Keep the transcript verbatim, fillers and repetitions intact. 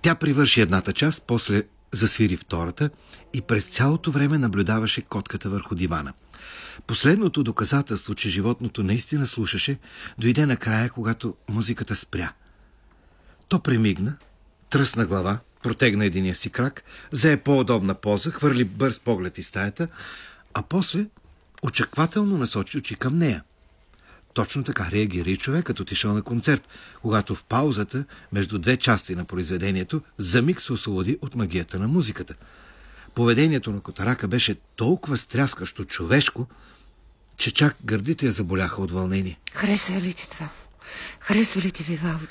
Тя привърши едната част, после засвири втората и през цялото време наблюдаваше котката върху дивана. Последното доказателство, че животното наистина слушаше, дойде накрая, когато музиката спря. То премигна, тръсна глава, протегна единия си крак, взе по-удобна поза, хвърли бърз поглед из стаята, а после очаквателно насочи очи към нея. Точно така реагира и човекът, отишъл на концерт, когато в паузата между две части на произведението за миг се освободи от магията на музиката. Поведението на Котарака беше толкова стряскащо човешко, че чак гърдите я заболяха от вълнение. Харесва ли ти това? Харесва ли ти, Вивалди?